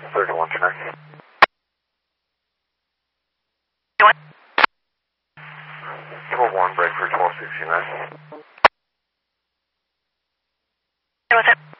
31 check. What? 12-1, break for 1269. What's that?